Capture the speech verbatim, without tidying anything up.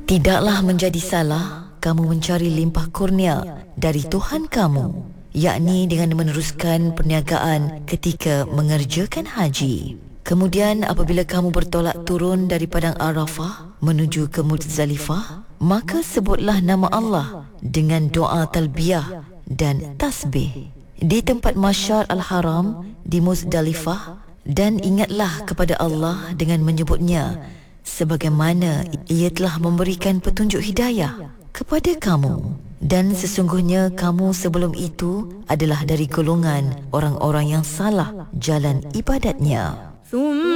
Tidaklah menjadi salah kamu mencari limpah kurnia dari Tuhan kamu, yakni dengan meneruskan perniagaan ketika mengerjakan haji. Kemudian apabila kamu bertolak turun dari padang Arafah menuju ke Muzdalifah, maka sebutlah nama Allah dengan doa talbiyah dan tasbih di tempat Masyar al-Haram di Muzdalifah, dan ingatlah kepada Allah dengan menyebutnya sebagaimana ia telah memberikan petunjuk hidayah kepada kamu. Dan sesungguhnya kamu sebelum itu adalah dari golongan orang-orang yang salah jalan ibadatnya.